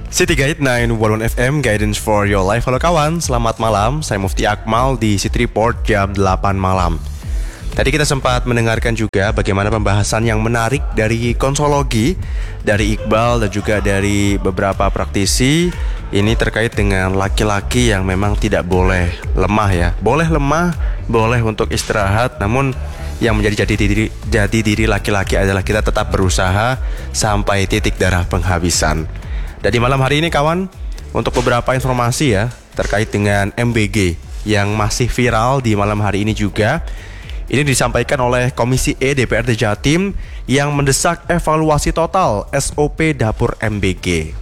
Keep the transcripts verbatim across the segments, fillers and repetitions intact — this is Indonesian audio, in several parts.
City Guide sembilan satu satu F M, Guidance for your life. Halo kawan, selamat malam. Saya Mufti Akmal di City Report jam delapan malam. Tadi kita sempat mendengarkan juga bagaimana pembahasan yang menarik dari konsologi, dari Iqbal dan juga dari beberapa praktisi. Ini terkait dengan laki-laki yang memang tidak boleh lemah ya. Boleh lemah, boleh untuk istirahat, namun yang menjadi jati diri, jati diri laki-laki adalah kita tetap berusaha sampai titik darah penghabisan. Dan di malam hari ini kawan, untuk beberapa informasi ya terkait dengan M B G yang masih viral di malam hari ini juga. Ini disampaikan oleh Komisi E D P R D Jatim yang mendesak evaluasi total S O P dapur M B G.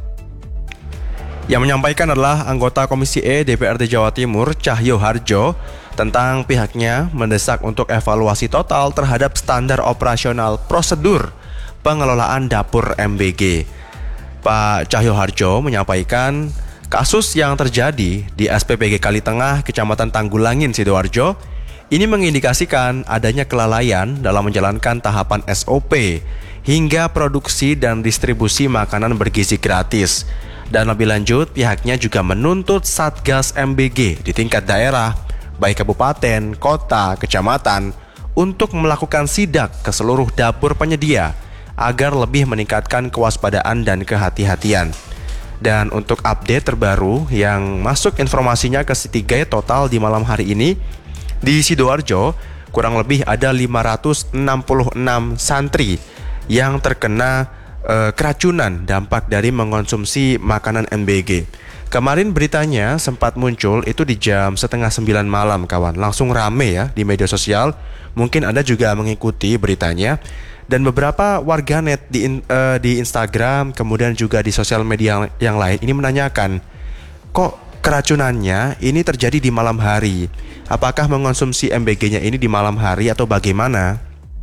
Yang menyampaikan adalah anggota Komisi E D P R D Jawa Timur, Cahyo Harjo, tentang pihaknya mendesak untuk evaluasi total terhadap standar operasional prosedur pengelolaan dapur M B G. Pak Cahyo Harjo menyampaikan kasus yang terjadi di S P P G Kalitengah, Kecamatan Tanggulangin, Sidoarjo, ini mengindikasikan adanya kelalaian dalam menjalankan tahapan S O P hingga produksi dan distribusi makanan bergizi gratis. Dan lebih lanjut, pihaknya juga menuntut Satgas M B G di tingkat daerah, baik kabupaten, kota, kecamatan, untuk melakukan sidak ke seluruh dapur penyedia agar lebih meningkatkan kewaspadaan dan kehati-hatian. Dan untuk update terbaru yang masuk informasinya ke City Guide total di malam hari ini, di Sidoarjo kurang lebih ada lima ratus enam puluh enam santri yang terkena eh, keracunan dampak dari mengonsumsi makanan M B G. Kemarin beritanya sempat muncul itu di jam setengah sembilan malam kawan, langsung rame ya di media sosial. Mungkin Anda juga mengikuti beritanya. Dan beberapa warganet di, uh, di Instagram, kemudian juga di sosial media yang lain ini menanyakan, kok keracunannya ini terjadi di malam hari? Apakah mengonsumsi M B G-nya ini di malam hari atau bagaimana?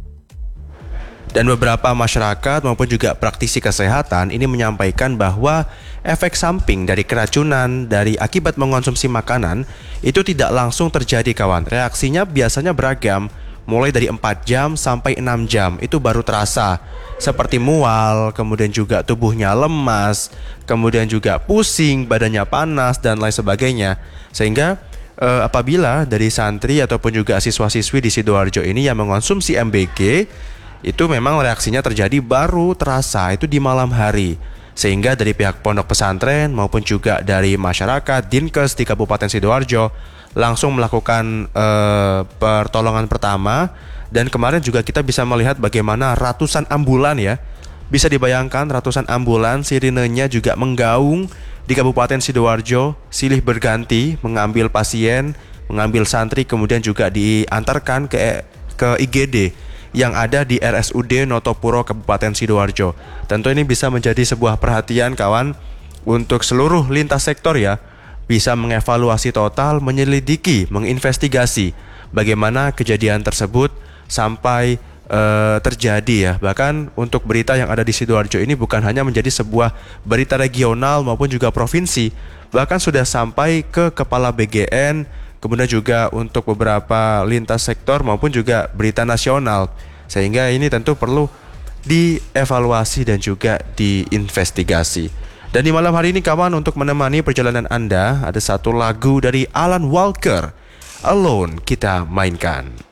Dan beberapa masyarakat maupun juga praktisi kesehatan ini menyampaikan bahwa efek samping dari keracunan dari akibat mengonsumsi makanan itu tidak langsung terjadi kawan. Reaksinya biasanya beragam, mulai dari empat jam sampai enam jam itu baru terasa, seperti mual, kemudian juga tubuhnya lemas, kemudian juga pusing, badannya panas dan lain sebagainya. Sehingga eh, apabila dari santri ataupun juga siswa-siswi di Sidoarjo ini yang mengonsumsi M B G, itu memang reaksinya terjadi baru terasa itu di malam hari. Sehingga dari pihak pondok pesantren maupun juga dari masyarakat Dinkes di Kabupaten Sidoarjo langsung melakukan uh, pertolongan pertama. Dan kemarin juga kita bisa melihat bagaimana ratusan ambulan ya, bisa dibayangkan ratusan ambulan sirenenya juga menggaung di Kabupaten Sidoarjo, silih berganti mengambil pasien, mengambil santri, kemudian juga diantarkan ke ke I G D yang ada di R S U D Notopuro Kabupaten Sidoarjo. Tentu ini bisa menjadi sebuah perhatian kawan untuk seluruh lintas sektor ya, bisa mengevaluasi total, menyelidiki, menginvestigasi bagaimana kejadian tersebut sampai uh, terjadi ya. Bahkan untuk berita yang ada di Sidoarjo ini bukan hanya menjadi sebuah berita regional maupun juga provinsi, bahkan sudah sampai ke kepala B G N, kemudian juga untuk beberapa lintas sektor maupun juga berita nasional. Sehingga ini tentu perlu dievaluasi dan juga diinvestigasi. Dan di malam hari ini kawan, untuk menemani perjalanan Anda ada satu lagu dari Alan Walker, Alone, kita mainkan.